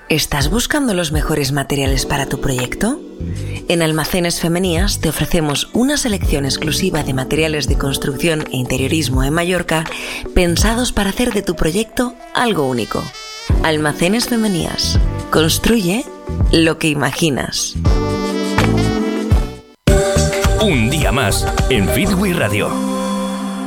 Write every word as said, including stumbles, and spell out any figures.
¿Estás buscando los mejores materiales para tu proyecto? En Almacenes Femenías te ofrecemos una selección exclusiva de materiales de construcción e interiorismo en Mallorca pensados para hacer de tu proyecto algo único. Almacenes Femenías. Construye lo que imaginas. Un día más en Feedway Radio.